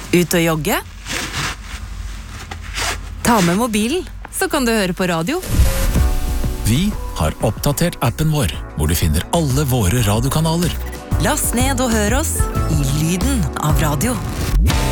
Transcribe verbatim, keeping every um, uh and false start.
Ut og jogge? Ta med mobilen, så kan du høre på radio. Vi har oppdatert appen vår, hvor du finner alle våre radiokanaler. Last ned og hør oss i lyden av radio.